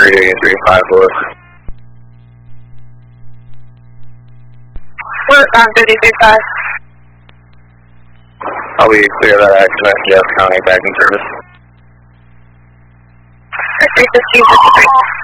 354. We're on 335. I'll be clear of that accident. Yes, County back in service. 315.